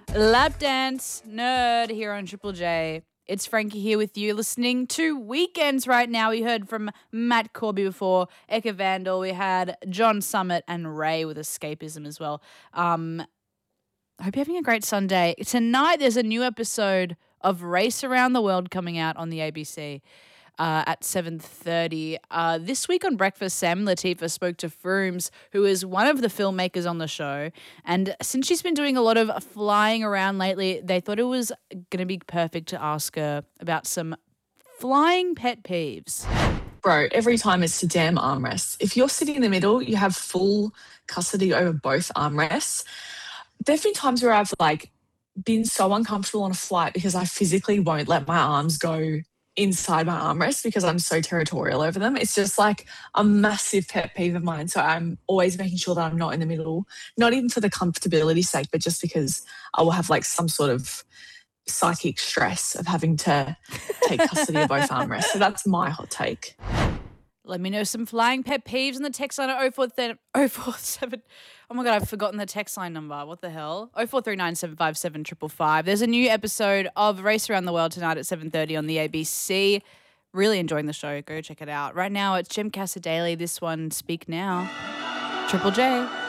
Lap Dance Nerd here on Triple J. It's Frankie here with you, listening to Weekends right now. We heard from Matt Corby before, Eka Vandal. We had John Summit and Ray with Escapism as well. I hope you're having a great Sunday. Tonight there's a new episode of Race Around the World coming out on the ABC. At 7:30. This week on Breakfast, Sam Latifah spoke to Frooms, who is one of the filmmakers on the show. And since she's been doing a lot of flying around lately, they thought it was going to be perfect to ask her about some flying pet peeves. Bro, every time it's the damn armrests. If you're sitting in the middle, you have full custody over both armrests. There have been times where I've been so uncomfortable on a flight because I physically won't let my arms go inside my armrest because I'm so territorial over them. It's just like a massive pet peeve of mine. So I'm always making sure that I'm not in the middle, not even for the comfortability sake, but just because I will have some sort of psychic stress of having to take custody of both armrests. So that's my hot take. Let me know some flying pet peeves in the text line at 047. Oh my God, I've forgotten the text line number. What the hell? 0439757555. There's a new episode of Race Around the World tonight at 7:30 on the ABC. Really enjoying the show. Go check it out. Right now it's Jem Casa Daily. This one, Speak Now. Triple J.